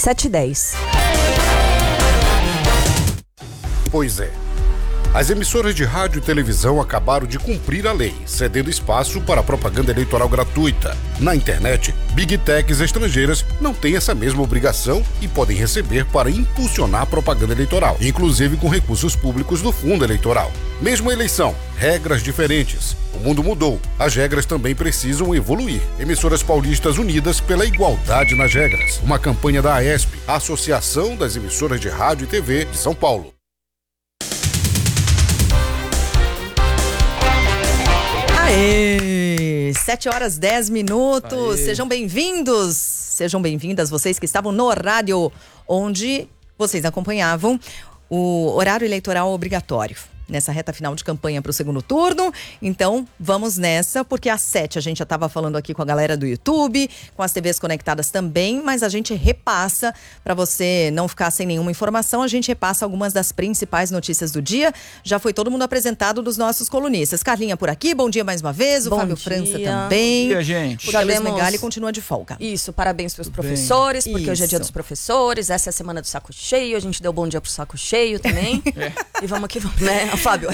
7h10. Pois é. As emissoras de rádio e televisão acabaram de cumprir a lei, cedendo espaço para propaganda eleitoral gratuita. Na internet, Big Techs estrangeiras não têm essa mesma obrigação e podem receber para impulsionar propaganda eleitoral, inclusive com recursos públicos do fundo eleitoral. Mesma eleição, regras diferentes. O mundo mudou, as regras também precisam evoluir. Emissoras paulistas unidas pela igualdade nas regras. Uma campanha da AESP, a Associação das Emissoras de Rádio e TV de São Paulo. Aê! 7h10. Sejam bem-vindos, sejam bem-vindas vocês que estavam no rádio, onde vocês acompanhavam o horário eleitoral obrigatório nessa reta final de campanha para o segundo turno. Então, vamos nessa, porque às 7 a gente já estava falando aqui com a galera do YouTube, com as TVs conectadas também, mas a gente repassa, para você não ficar sem nenhuma informação, a gente repassa algumas das principais notícias do dia. Já foi todo mundo apresentado dos nossos colunistas. Carlinha por aqui, bom dia mais uma vez, o Fábio França também. Bom dia, gente. O Gabês Megali continua de folga. Isso, parabéns para os professores, porque hoje é dia dos professores, essa é a semana do saco cheio, a gente deu bom dia pro saco cheio também. E vamos que vamos, né? Fábio,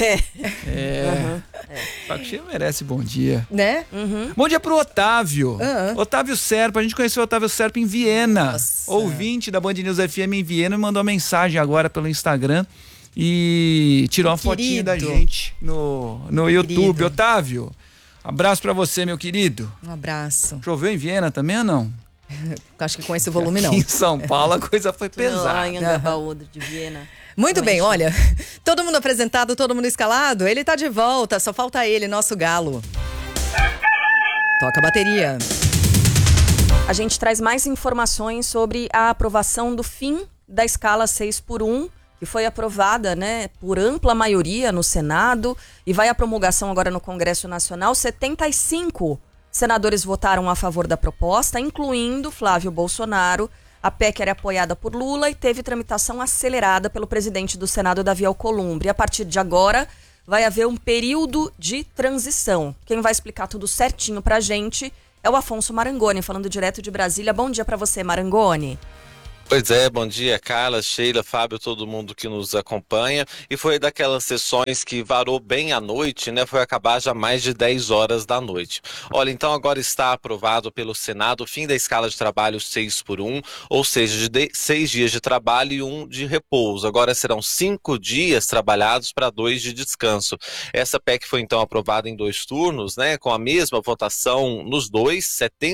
Saco cheio merece bom dia. Né? Bom dia pro Otávio. Otávio Serpa, a gente conheceu o Otávio Serpa em Viena. Nossa. Ouvinte da Band News FM em Viena, me mandou uma mensagem agora pelo Instagram e tirou uma fotinha da gente no YouTube. Querido. Otávio, abraço pra você, meu querido. Um abraço. Choveu em Viena também ou não? Acho que com esse volume não. Aqui em São Paulo a coisa foi pesada. Lá em Angabaú de Viena. Muito bem, Realmente. olha, todo mundo apresentado, todo mundo escalado, ele tá de volta, só falta ele, nosso galo. Toca a bateria. A gente traz mais informações sobre a aprovação do fim da escala 6x1, que foi aprovada, né, por ampla maioria no Senado e vai à promulgação agora no Congresso Nacional. 75 senadores votaram a favor da proposta, incluindo Flávio Bolsonaro. A PEC era apoiada por Lula e teve tramitação acelerada pelo presidente do Senado, Davi Alcolumbre. A partir de agora, vai haver um período de transição. Quem vai explicar tudo certinho pra gente é o Afonso Marangoni, falando direto de Brasília. Bom dia pra você, Marangoni. Pois é, bom dia, Carla, Sheila, Fábio, todo mundo que nos acompanha. E foi daquelas sessões que varou bem à noite, né? Foi acabar já mais de 10 horas da noite. Olha, então agora está aprovado pelo Senado o fim da escala de trabalho 6x1, ou seja, de 6 dias de trabalho e 1 de repouso. Agora serão 5 dias trabalhados para 2 de descanso. Essa PEC foi então aprovada em 2 turnos, né? Com a mesma votação nos dois,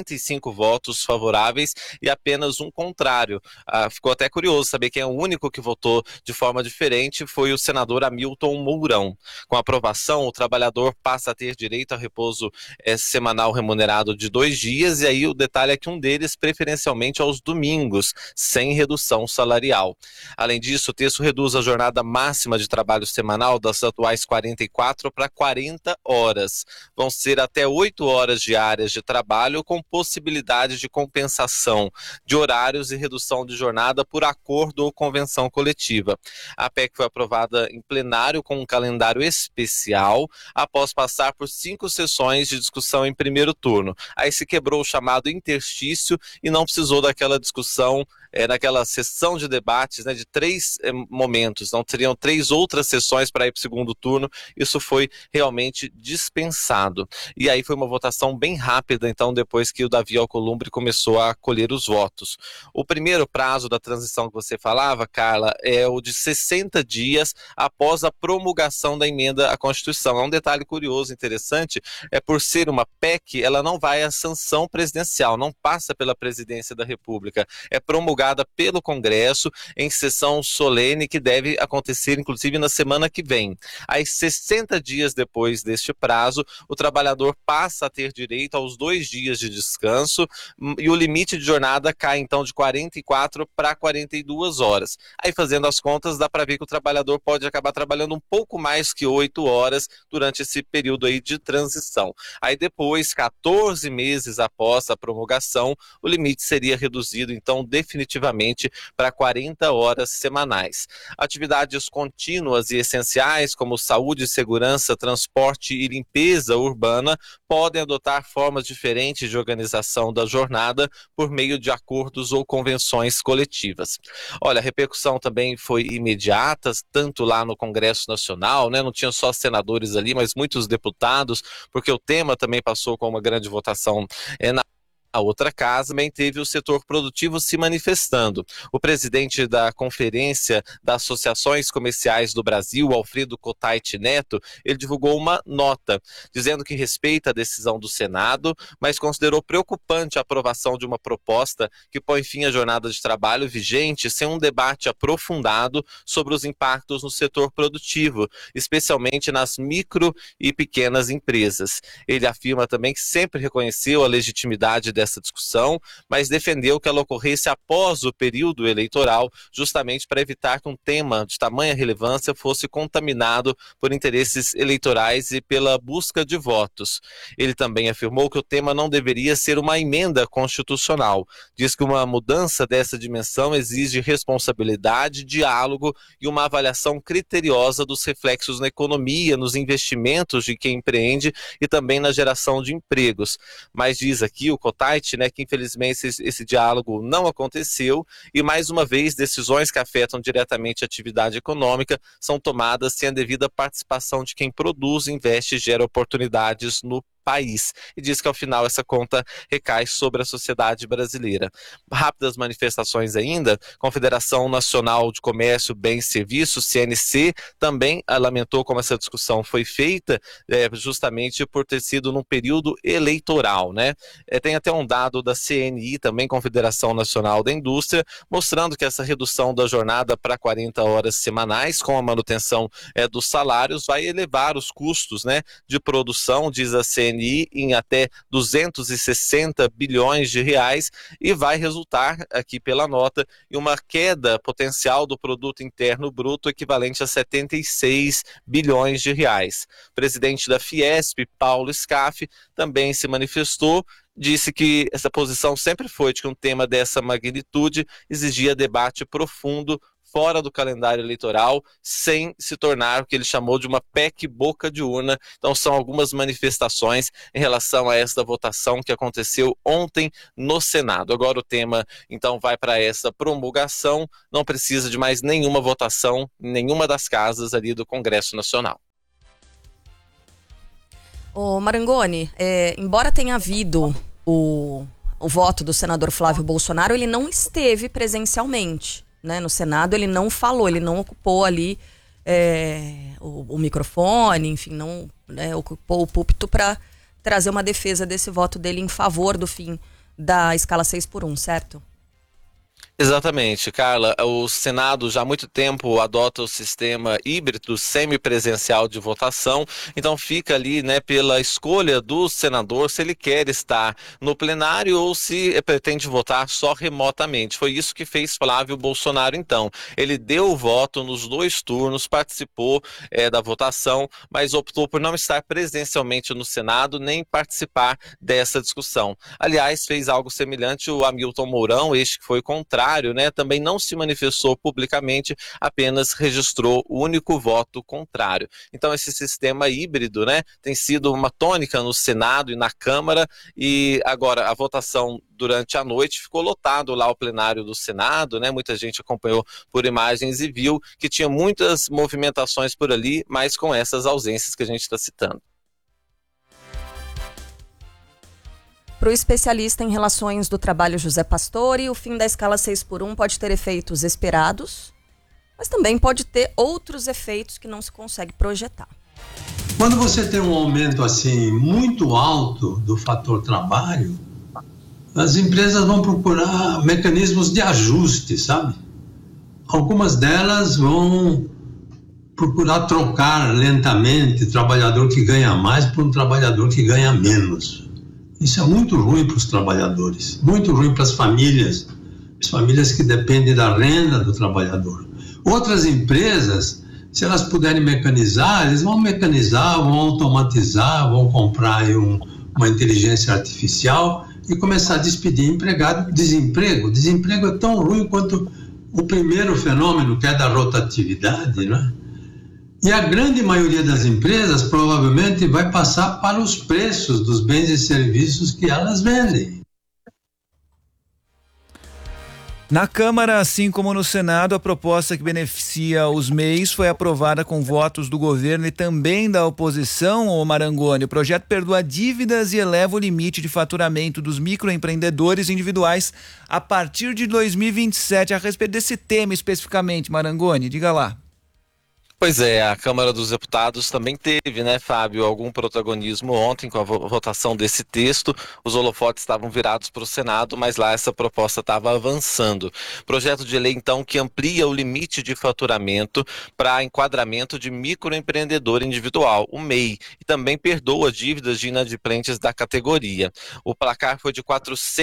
75 votos favoráveis e apenas um contrário. Ficou até curioso saber quem é o único que votou de forma diferente, foi o senador Hamilton Mourão. Com a aprovação, o trabalhador passa a ter direito a repouso semanal remunerado de 2 dias, e aí o detalhe é que um deles preferencialmente aos domingos, sem redução salarial. Além disso, o texto reduz a jornada máxima de trabalho semanal das atuais 44 para 40 horas. Vão ser até 8 horas diárias de trabalho, com possibilidade de compensação de horários e redução de jornada por acordo ou convenção coletiva. A PEC foi aprovada em plenário com um calendário especial, após passar por 5 sessões de discussão em primeiro turno. Aí se quebrou o chamado interstício e não precisou daquela discussão naquela sessão de debates, né, de 3 momentos. Não teriam 3 outras sessões para ir para o segundo turno. Isso foi realmente dispensado. E aí foi uma votação bem rápida, então, depois que o Davi Alcolumbre começou a colher os votos. O primeiro prazo da transição que você falava, Carla, é o de 60 dias após a promulgação da emenda à Constituição. É um detalhe curioso, interessante, por ser uma PEC, ela não vai à sanção presidencial, não passa pela presidência da República, é promulgada pelo Congresso em sessão solene que deve acontecer, inclusive, na semana que vem. Aí, 60 dias depois deste prazo, o trabalhador passa a ter direito aos 2 dias de descanso e o limite de jornada cai, então, de 44 para 42 horas. Aí, fazendo as contas, dá para ver que o trabalhador pode acabar trabalhando um pouco mais que 8 horas durante esse período aí de transição. Aí, depois, 14 meses após a promulgação, o limite seria reduzido, então, definitivamente para 40 horas semanais. Atividades contínuas e essenciais, como saúde, segurança, transporte e limpeza urbana, podem adotar formas diferentes de organização da jornada por meio de acordos ou convenções reuniões coletivas. Olha, a repercussão também foi imediata, tanto lá no Congresso Nacional, né? Não tinha só senadores ali, mas muitos deputados, porque o tema também passou com uma grande votação na outra casa. Também teve o setor produtivo se manifestando. O presidente da Conferência das Associações Comerciais do Brasil, Alfredo Cotait Neto, ele divulgou uma nota dizendo que respeita a decisão do Senado, mas considerou preocupante a aprovação de uma proposta que põe fim à jornada de trabalho vigente sem um debate aprofundado sobre os impactos no setor produtivo, especialmente nas micro e pequenas empresas. Ele afirma também que sempre reconheceu a legitimidade dessa discussão, mas defendeu que ela ocorresse após o período eleitoral, justamente para evitar que um tema de tamanha relevância fosse contaminado por interesses eleitorais e pela busca de votos. Ele também afirmou que o tema não deveria ser uma emenda constitucional. Diz que uma mudança dessa dimensão exige responsabilidade, diálogo e uma avaliação criteriosa dos reflexos na economia, nos investimentos de quem empreende e também na geração de empregos. Mas diz aqui o Cotait, né, que infelizmente esse diálogo não aconteceu e, mais uma vez, decisões que afetam diretamente a atividade econômica são tomadas sem a devida participação de quem produz, investe e gera oportunidades no país. E diz que ao final essa conta recai sobre a sociedade brasileira. Rápidas manifestações ainda. Confederação Nacional de Comércio, Bens e Serviços, CNC, também lamentou como essa discussão foi feita, justamente por ter sido num período eleitoral, né? Tem até um dado da CNI, também Confederação Nacional da Indústria, mostrando que essa redução da jornada para 40 horas semanais, com a manutenção dos salários, vai elevar os custos, né, de produção, diz a CNI, em até 260 bilhões de reais e vai resultar, aqui pela nota, em uma queda potencial do produto interno bruto equivalente a 76 bilhões de reais. O presidente da Fiesp, Paulo Scaff, também se manifestou, disse que essa posição sempre foi de que um tema dessa magnitude exigia debate profundo fora do calendário eleitoral, sem se tornar o que ele chamou de uma PEC boca de urna. Então são algumas manifestações em relação a esta votação que aconteceu ontem no Senado. Agora o tema então vai para essa promulgação, não precisa de mais nenhuma votação em nenhuma das casas ali do Congresso Nacional. Ô Marangoni, embora tenha havido o voto do senador Flávio Bolsonaro, ele não esteve presencialmente, né, no Senado. Ele não falou, ele não ocupou ali o microfone, enfim, não, né, ocupou o púlpito para trazer uma defesa desse voto dele em favor do fim da escala 6x1, certo? Exatamente, Carla. O Senado já há muito tempo adota o sistema híbrido semipresencial de votação, então fica ali, né, pela escolha do senador se ele quer estar no plenário ou se pretende votar só remotamente. Foi isso que fez Flávio Bolsonaro então. Ele deu o voto nos 2 turnos, participou da votação, mas optou por não estar presencialmente no Senado nem participar dessa discussão. Aliás, fez algo semelhante o Hamilton Mourão, este que foi contrário, né, também não se manifestou publicamente, apenas registrou o único voto contrário. Então esse sistema híbrido, né, tem sido uma tônica no Senado e na Câmara, e agora a votação durante a noite ficou lotado lá o plenário do Senado, né, muita gente acompanhou por imagens e viu que tinha muitas movimentações por ali, mas com essas ausências que a gente está citando. Para o especialista em relações do trabalho José Pastore, o fim da escala 6x1 pode ter efeitos esperados, mas também pode ter outros efeitos que não se consegue projetar. Quando você tem um aumento assim muito alto do fator trabalho, as empresas vão procurar mecanismos de ajuste, sabe? Algumas delas vão procurar trocar lentamente o trabalhador que ganha mais por um trabalhador que ganha menos. Isso é muito ruim para os trabalhadores, muito ruim para as famílias que dependem da renda do trabalhador. Outras empresas, se elas puderem mecanizar, eles vão mecanizar, vão automatizar, vão comprar aí uma inteligência artificial e começar a despedir empregado. Desemprego é tão ruim quanto o primeiro fenômeno, que é da rotatividade, né? E a grande maioria das empresas provavelmente vai passar para os preços dos bens e serviços que elas vendem. Na Câmara, assim como no Senado, a proposta que beneficia os MEIs foi aprovada com votos do governo e também da oposição, ô Marangoni. O projeto perdoa dívidas e eleva o limite de faturamento dos microempreendedores individuais a partir de 2027. A respeito desse tema especificamente, Marangoni, diga lá. Pois é, a Câmara dos Deputados também teve, né, Fábio, algum protagonismo ontem com a votação desse texto. Os holofotes estavam virados para o Senado, mas lá essa proposta estava avançando. Projeto de lei, então, que amplia o limite de faturamento para enquadramento de microempreendedor individual, o MEI, e também perdoa dívidas de inadimplentes da categoria. O placar foi de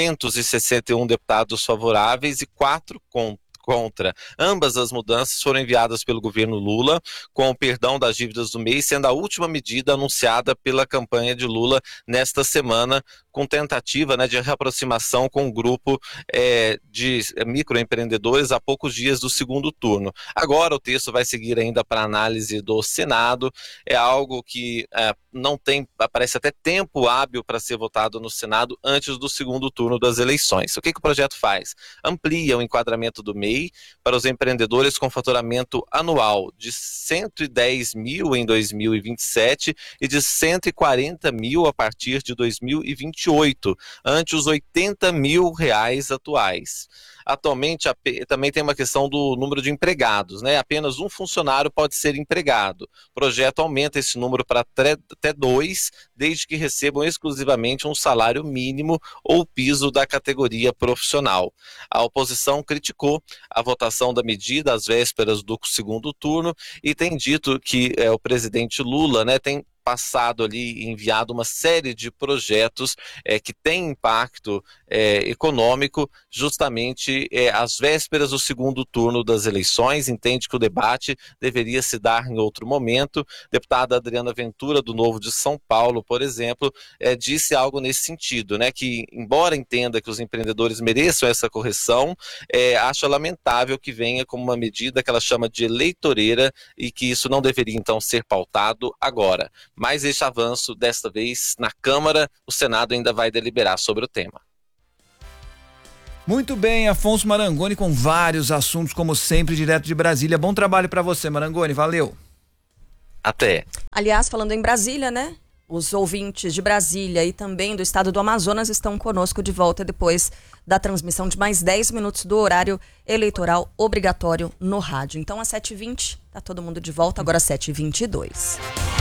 461 deputados favoráveis e 4 contra. Ambas as mudanças foram enviadas pelo governo Lula, com o perdão das dívidas do MEI, sendo a última medida anunciada pela campanha de Lula nesta semana, com tentativa, né, de reaproximação com o grupo de microempreendedores a poucos dias do segundo turno. Agora o texto vai seguir ainda para análise do Senado, é algo que não tem, parece até tempo hábil para ser votado no Senado antes do segundo turno das eleições. O que o projeto faz? Amplia o enquadramento do MEI para os empreendedores com faturamento anual de 110 mil em 2027 e de 140 mil a partir de 2028, ante os 80 mil reais atuais. Atualmente também tem uma questão do número de empregados, né? Apenas um funcionário pode ser empregado. O projeto aumenta esse número para até 2, desde que recebam exclusivamente um salário mínimo ou piso da categoria profissional. A oposição criticou a votação da medida às vésperas do segundo turno e tem dito que o presidente Lula, né, tem passado ali, enviado uma série de projetos que têm impacto econômico, justamente às vésperas do segundo turno das eleições. Entende que o debate deveria se dar em outro momento. Deputada Adriana Ventura, do Novo de São Paulo, por exemplo, disse algo nesse sentido, né, que embora entenda que os empreendedores mereçam essa correção, acha lamentável que venha como uma medida que ela chama de eleitoreira e que isso não deveria então ser pautado agora. Mas este avanço, desta vez, na Câmara, o Senado ainda vai deliberar sobre o tema. Muito bem, Afonso Marangoni com vários assuntos, como sempre, direto de Brasília. Bom trabalho para você, Marangoni, valeu. Até. Aliás, falando em Brasília, né? Os ouvintes de Brasília e também do estado do Amazonas estão conosco de volta depois da transmissão de mais 10 minutos do horário eleitoral obrigatório no rádio. Então, às 7h20, tá todo mundo de volta, agora às 7h22.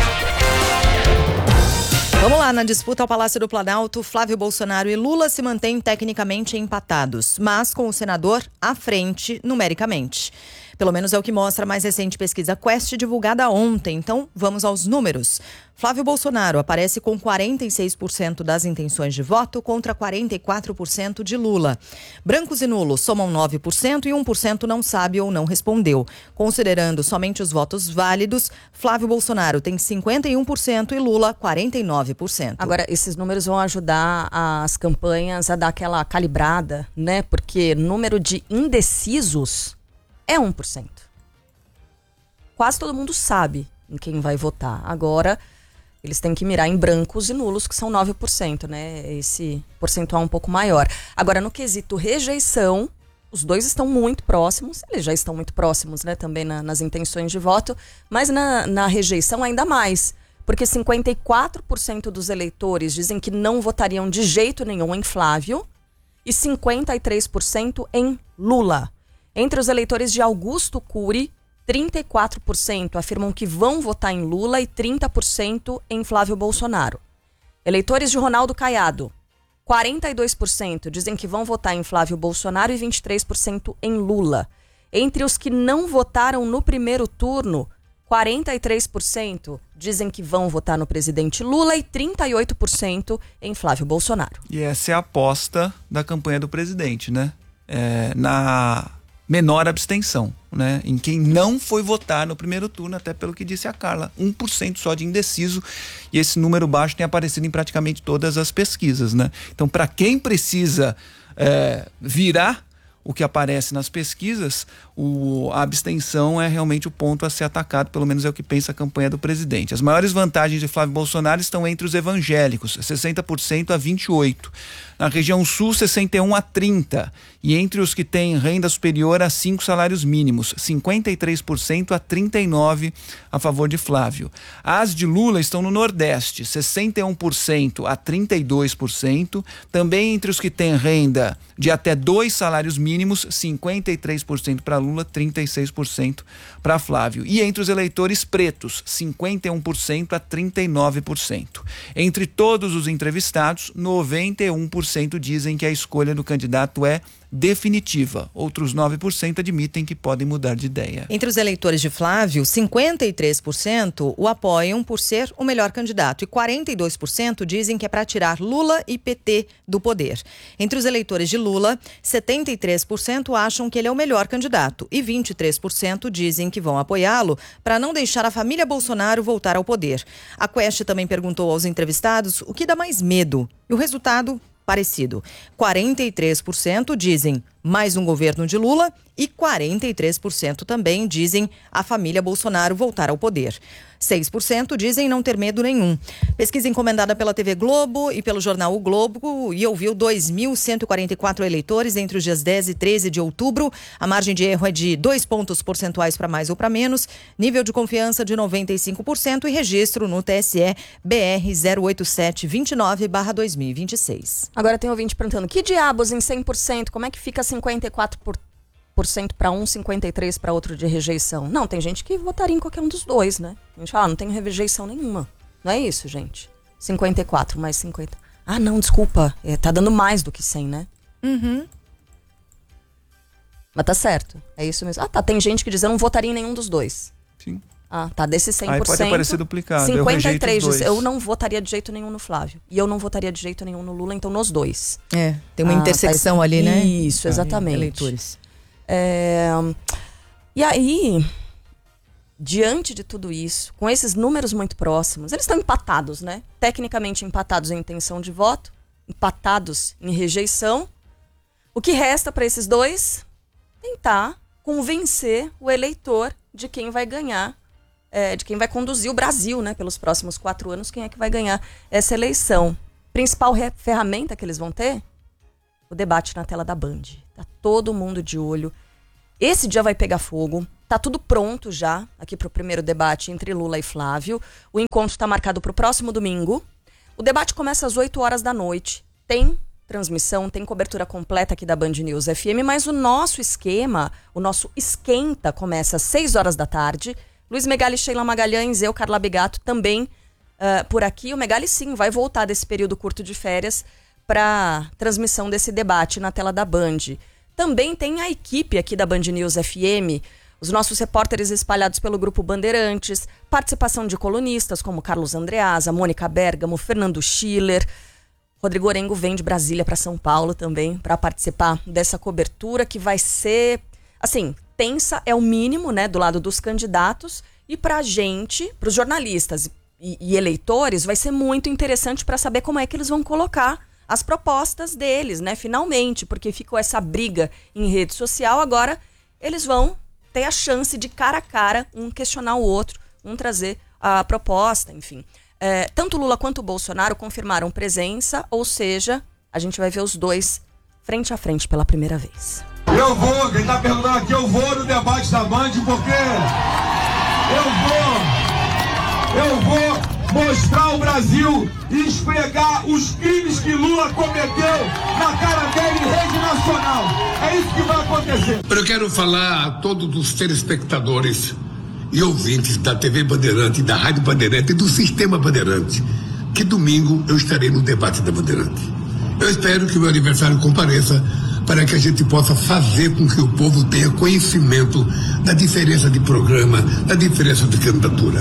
Vamos lá, na disputa ao Palácio do Planalto, Flávio Bolsonaro e Lula se mantêm tecnicamente empatados, mas com o senador à frente numericamente. Pelo menos é o que mostra a mais recente pesquisa Quest divulgada ontem. Então, vamos aos números. Flávio Bolsonaro aparece com 46% das intenções de voto contra 44% de Lula. Brancos e nulos somam 9% e 1% não sabe ou não respondeu. Considerando somente os votos válidos, Flávio Bolsonaro tem 51% e Lula 49%. Agora, esses números vão ajudar as campanhas a dar aquela calibrada, né? Porque número de indecisos é 1%. Quase todo mundo sabe em quem vai votar. Agora, eles têm que mirar em brancos e nulos, que são 9%, né? Esse percentual um pouco maior. Agora, no quesito rejeição, os dois estão muito próximos. Eles já estão muito próximos, né? Também nas intenções de voto. Mas na rejeição ainda mais. Porque 54% dos eleitores dizem que não votariam de jeito nenhum em Flávio e 53% em Lula. Entre os eleitores de Augusto Cury, 34% afirmam que vão votar em Lula e 30% em Flávio Bolsonaro. Eleitores de Ronaldo Caiado, 42% dizem que vão votar em Flávio Bolsonaro e 23% em Lula. Entre os que não votaram no primeiro turno, 43% dizem que vão votar no presidente Lula e 38% em Flávio Bolsonaro. E essa é a aposta da campanha do presidente, né? Na menor abstenção, né? Em quem não foi votar no primeiro turno, até pelo que disse a Carla, 1% só de indeciso, e esse número baixo tem aparecido em praticamente todas as pesquisas, né? Então, para quem precisa virar o que aparece nas pesquisas, a abstenção é realmente o ponto a ser atacado, pelo menos é o que pensa a campanha do presidente. As maiores vantagens de Flávio Bolsonaro estão entre os evangélicos, 60% a 28%. Na região sul, 61 a 30. E entre os que têm renda superior a 5 salários mínimos, 53% a 39% a favor de Flávio. As de Lula estão no Nordeste, 61% a 32%. Também entre os que têm renda de até 2 salários mínimos, 53% para Lula, 36% para Flávio. E entre os eleitores pretos, 51% a 39%. Entre todos os entrevistados, 91% dizem que a escolha do candidato é definitiva. Outros 9% admitem que podem mudar de ideia. Entre os eleitores de Flávio, 53% o apoiam por ser o melhor candidato e 42% dizem que é para tirar Lula e PT do poder. Entre os eleitores de Lula, 73% acham que ele é o melhor candidato e 23% dizem que vão apoiá-lo para não deixar a família Bolsonaro voltar ao poder. A Quest também perguntou aos entrevistados o que dá mais medo e o resultado parecido. 43% dizem mais um governo de Lula e 43% também dizem a família Bolsonaro voltar ao poder. 6% dizem não ter medo nenhum. Pesquisa encomendada pela TV Globo e pelo jornal O Globo e ouviu 2.144 eleitores entre os dias 10 e 13 de outubro. A margem de erro é de 2 pontos percentuais para mais ou para menos. Nível de confiança de 95% e registro no TSE BR 08729/2026. Agora tem ouvinte perguntando, que diabos em 100%? Como é que fica 54% para um, 53% para outro de rejeição? Não, tem gente que votaria em qualquer um dos dois, né? A gente fala, não tem rejeição nenhuma. Não é isso, gente? 54 mais 50. Ah, não, desculpa. Tá dando mais do que 100, né? Uhum. Mas tá certo. É isso mesmo. Ah, tá. Tem gente que diz, eu não votaria em nenhum dos dois. Sim. Ah, tá. Desse 100%. Aí pode aparecer duplicado. 53 diz, eu não votaria de jeito nenhum no Flávio. E eu não votaria de jeito nenhum no Lula, então nos dois. Tem uma intersecção ali, né? Isso, exatamente. Eleitores. E aí, diante de tudo isso, com esses números muito próximos, eles estão empatados, né? Tecnicamente empatados em intenção de voto, empatados em rejeição. O que resta para esses dois? Tentar convencer o eleitor de quem vai ganhar, de quem vai conduzir o Brasil, né? Pelos próximos 4 anos, quem é que vai ganhar essa eleição. Principal ferramenta que eles vão ter? O debate na tela da Band. Tá todo mundo de olho. Esse dia vai pegar fogo. Tá tudo pronto já aqui pro primeiro debate entre Lula e Flávio. O encontro está marcado pro próximo domingo. O debate começa às 8 horas da noite. Tem transmissão, tem cobertura completa aqui da Band News FM, mas o nosso esquema, o nosso esquenta começa às 6 horas da tarde. Luiz Megali, Sheila Magalhães, eu, Carla Bigato, também por aqui. O Megali, sim, vai voltar desse período curto de férias para transmissão desse debate na tela da Band. Também tem a equipe aqui da Band News FM, os nossos repórteres espalhados pelo Grupo Bandeirantes, participação de colunistas como Carlos Andreasa, Mônica Bergamo, Fernando Schiller. Rodrigo Orengo vem de Brasília para São Paulo também para participar dessa cobertura que vai ser, assim, tensa, é o mínimo, né, do lado dos candidatos. E para a gente, para os jornalistas e eleitores, vai ser muito interessante para saber como é que eles vão colocar as propostas deles, né, finalmente, porque ficou essa briga em rede social, agora eles vão ter a chance de cara a cara, um questionar o outro, um trazer a proposta, enfim. Tanto Lula quanto o Bolsonaro confirmaram presença, ou seja, a gente vai ver os dois frente a frente pela primeira vez. Quem tá perguntando aqui, eu vou no debate da Band porque eu vou mostrar o Brasil e esfregar os crimes que Lula cometeu na cara dele em rede nacional. É isso que vai acontecer. Eu quero falar a todos os telespectadores e ouvintes da TV Bandeirante, da Rádio Bandeirante e do Sistema Bandeirante, que domingo eu estarei no debate da Bandeirante. Eu espero que o meu aniversário compareça para que a gente possa fazer com que o povo tenha conhecimento da diferença de programa, da diferença de candidatura.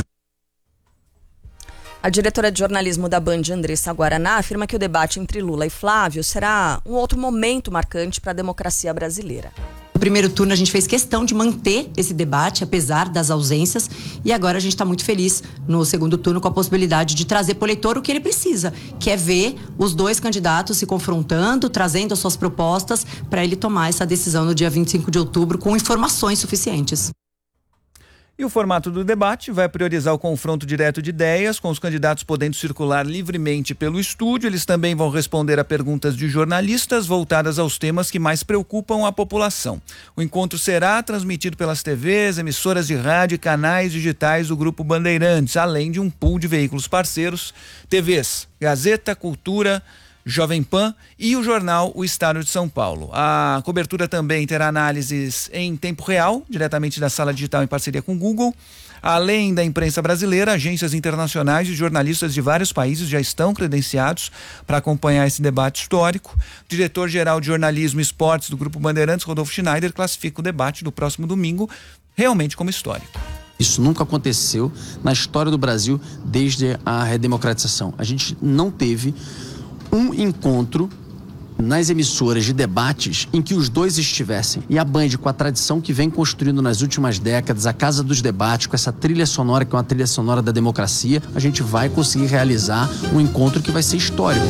A diretora de jornalismo da Band, Andressa Guaraná, afirma que o debate entre Lula e Flávio será um outro momento marcante para a democracia brasileira. No primeiro turno a gente fez questão de manter esse debate, apesar das ausências, e agora a gente está muito feliz no segundo turno com a possibilidade de trazer para o eleitor o que ele precisa, que é ver os dois candidatos se confrontando, trazendo as suas propostas para ele tomar essa decisão no dia 25 de outubro com informações suficientes. E o formato do debate vai priorizar o confronto direto de ideias, com os candidatos podendo circular livremente pelo estúdio. Eles também vão responder a perguntas de jornalistas voltadas aos temas que mais preocupam a população. O encontro será transmitido pelas TVs, emissoras de rádio e canais digitais do Grupo Bandeirantes, além de um pool de veículos parceiros, TVs, Gazeta, Cultura, Jovem Pan e o jornal O Estado de São Paulo. A cobertura também terá análises em tempo real, diretamente da sala digital em parceria com o Google. Além da imprensa brasileira, agências internacionais e jornalistas de vários países já estão credenciados para acompanhar esse debate histórico. O diretor-geral de jornalismo e esportes do Grupo Bandeirantes, Rodolfo Schneider, classifica o debate do próximo domingo realmente como histórico. Isso nunca aconteceu na história do Brasil desde a redemocratização. A gente não teve um encontro nas emissoras de debates em que os dois estivessem. E a Band, com a tradição que vem construindo nas últimas décadas, a Casa dos Debates, com essa trilha sonora que é uma trilha sonora da democracia, a gente vai conseguir realizar um encontro que vai ser histórico.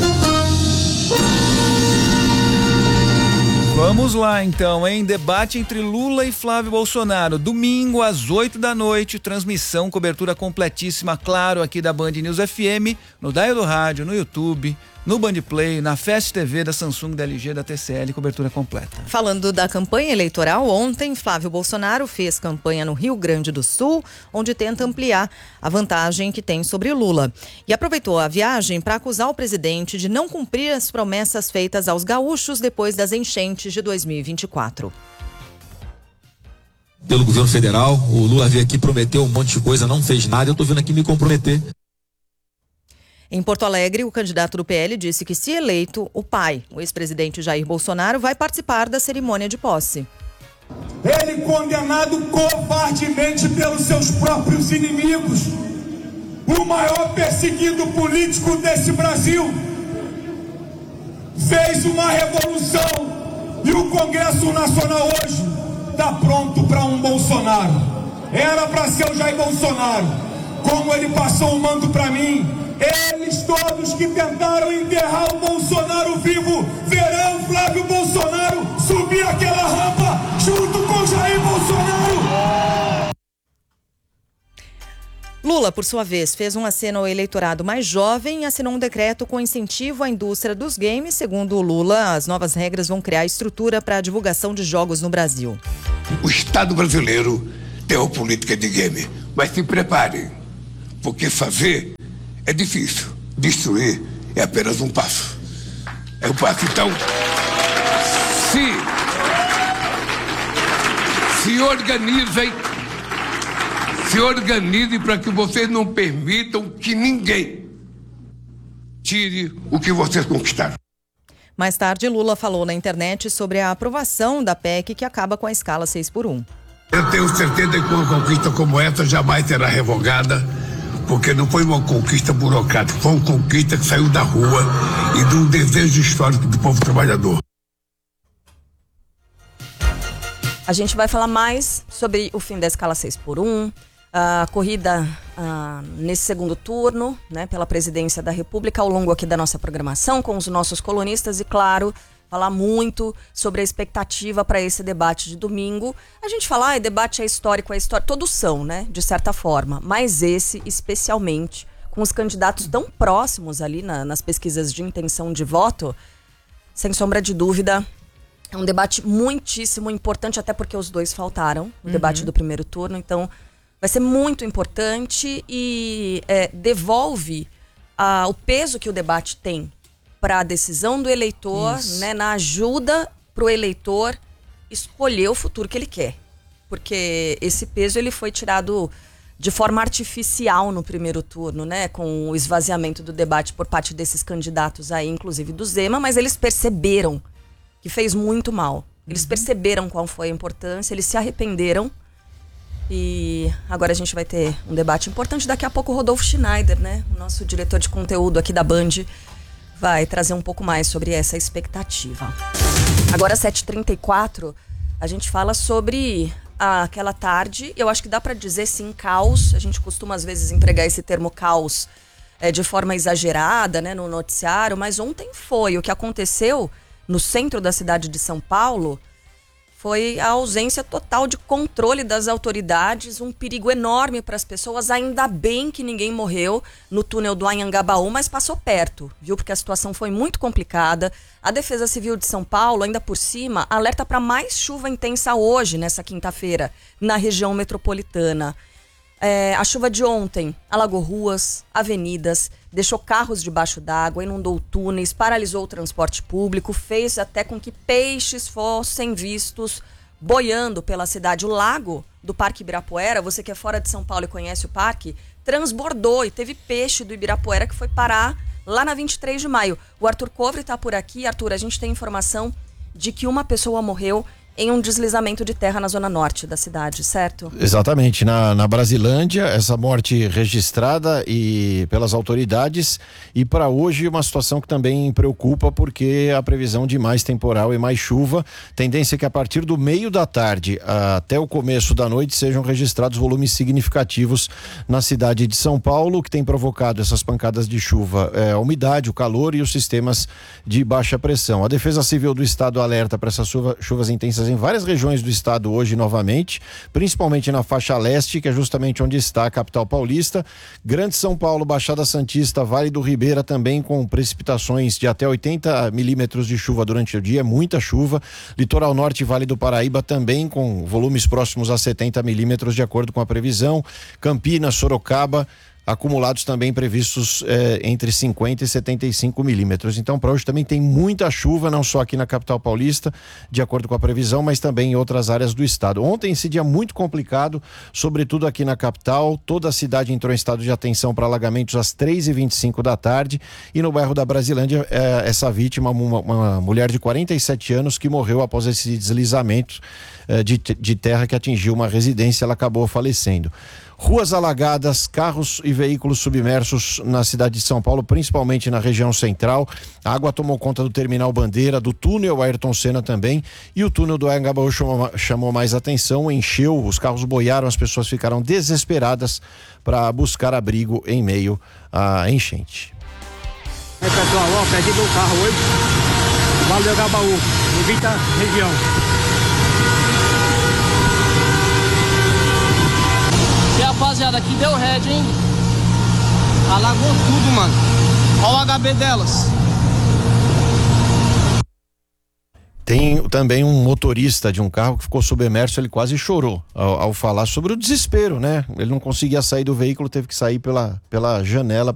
Vamos lá então, hein? Debate entre Lula e Flávio Bolsonaro, domingo às 8h, transmissão, cobertura completíssima, claro, aqui da Band News FM, no Dial do Rádio, no YouTube, no Band Play, na Fast TV da Samsung, da LG, da TCL, cobertura completa. Falando da campanha eleitoral, ontem Flávio Bolsonaro fez campanha no Rio Grande do Sul, onde tenta ampliar a vantagem que tem sobre Lula. E aproveitou a viagem para acusar o presidente de não cumprir as promessas feitas aos gaúchos depois das enchentes de 2024. Pelo governo federal, o Lula veio aqui, prometeu um monte de coisa, não fez nada, eu estou vindo aqui me comprometer. Em Porto Alegre, o candidato do PL disse que, se eleito, o pai, o ex-presidente Jair Bolsonaro, vai participar da cerimônia de posse. Ele condenado covardemente pelos seus próprios inimigos, o maior perseguido político desse Brasil, fez uma revolução e o Congresso Nacional hoje está pronto para um Bolsonaro. Era para ser o Jair Bolsonaro. Como ele passou o manto para mim, eles todos que tentaram enterrar o Bolsonaro vivo verão Flávio Bolsonaro subir aquela rampa junto com Jair Bolsonaro. Lula, por sua vez, fez um aceno ao eleitorado mais jovem e assinou um decreto com incentivo à indústria dos games. Segundo o Lula, as novas regras vão criar estrutura para a divulgação de jogos no Brasil. O Estado brasileiro tem uma política de game, mas se preparem, porque fazer é difícil, destruir é apenas um passo. É um passo. Então, se organizem para que vocês não permitam que ninguém tire o que vocês conquistaram. Mais tarde, Lula falou na internet sobre a aprovação da PEC que acaba com a escala 6x1. Eu tenho certeza que uma conquista como essa jamais será revogada, porque não foi uma conquista burocrática, foi uma conquista que saiu da rua e de um desejo histórico do povo trabalhador. A gente vai falar mais sobre o fim da escala 6x1, a corrida nesse segundo turno, né, pela presidência da República, ao longo aqui da nossa programação, com os nossos colunistas e, claro, falar muito sobre a expectativa para esse debate de domingo. A gente fala, debate é histórico, todos são, né, de certa forma, mas esse especialmente, com os candidatos tão próximos ali nas pesquisas de intenção de voto, sem sombra de dúvida, é um debate muitíssimo importante, até porque os dois faltaram, o debate do primeiro turno, então vai ser muito importante e devolve o peso que o debate tem para a decisão do eleitor, né, na ajuda para o eleitor escolher o futuro que ele quer. Porque esse peso ele foi tirado de forma artificial no primeiro turno, né, com o esvaziamento do debate por parte desses candidatos aí, inclusive do Zema, mas eles perceberam que fez muito mal. Eles perceberam qual foi a importância, eles se arrependeram. E agora a gente vai ter um debate importante. Daqui a pouco o Rodolfo Schneider, né, o nosso diretor de conteúdo aqui da Band, vai trazer um pouco mais sobre essa expectativa. Agora, 7h34, a gente fala sobre aquela tarde. Eu acho que dá para dizer, sim, caos. A gente costuma, às vezes, empregar esse termo caos de forma exagerada, né, no noticiário. Mas ontem foi. O que aconteceu no centro da cidade de São Paulo foi a ausência total de controle das autoridades, um perigo enorme para as pessoas. Ainda bem que ninguém morreu no túnel do Anhangabaú, mas passou perto, viu? Porque a situação foi muito complicada. A Defesa Civil de São Paulo, ainda por cima, alerta para mais chuva intensa hoje, nessa quinta-feira, na região metropolitana. A chuva de ontem alagou ruas, avenidas, deixou carros debaixo d'água, inundou túneis, paralisou o transporte público, fez até com que peixes fossem vistos boiando pela cidade. O lago do Parque Ibirapuera, você que é fora de São Paulo e conhece o parque, transbordou e teve peixe do Ibirapuera que foi parar lá na 23 de maio. O Arthur Covre está por aqui. Arthur, a gente tem informação de que uma pessoa morreu em um deslizamento de terra na zona norte da cidade, certo? Exatamente, na Brasilândia, essa morte registrada pelas autoridades, e para hoje uma situação que também preocupa, porque a previsão de mais temporal e mais chuva, tendência que a partir do meio da tarde até o começo da noite sejam registrados volumes significativos na cidade de São Paulo, que tem provocado essas pancadas de chuva, a umidade, o calor e os sistemas de baixa pressão. A Defesa Civil do Estado alerta para essas chuvas intensas em várias regiões do estado hoje novamente, principalmente na faixa leste, que é justamente onde está a capital paulista. Grande São Paulo, Baixada Santista, Vale do Ribeira também com precipitações de até 80 milímetros de chuva durante o dia, muita chuva. Litoral Norte e Vale do Paraíba também com volumes próximos a 70 milímetros de acordo com a previsão. Campinas, Sorocaba, acumulados também previstos entre 50 e 75 milímetros. Então, para hoje também tem muita chuva, não só aqui na capital paulista, de acordo com a previsão, mas também em outras áreas do estado. Ontem, esse dia muito complicado, sobretudo aqui na capital. Toda a cidade entrou em estado de atenção para alagamentos às 3h25 da tarde. E no bairro da Brasilândia, essa vítima, uma mulher de 47 anos, que morreu após esse deslizamento de terra que atingiu uma residência. Ela acabou falecendo. Ruas alagadas, carros e veículos submersos na cidade de São Paulo, principalmente na região central. A água tomou conta do Terminal Bandeira, do túnel Ayrton Senna também, e o túnel do Anhangabaú chamou mais atenção, encheu, os carros boiaram, as pessoas ficaram desesperadas para buscar abrigo em meio à enchente. Pessoal, perdi meu carro hoje, Vale do Anhangabaú, em Vita região. Rapaziada, aqui deu red, hein? Alagou tudo, mano. Olha o HB delas. Tem também um motorista de um carro que ficou submerso, ele quase chorou ao falar sobre o desespero, né? Ele não conseguia sair do veículo, teve que sair pela janela